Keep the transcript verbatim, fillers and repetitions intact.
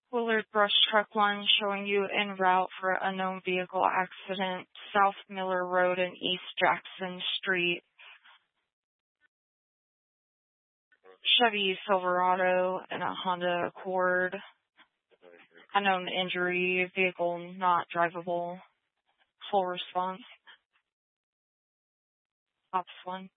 Willard Brush Truck One showing you en route for unknown vehicle accident, South Miller Road and East Jackson Street. Chevy Silverado and a Honda Accord. Unknown injury, vehicle not drivable. Full response. Ops one.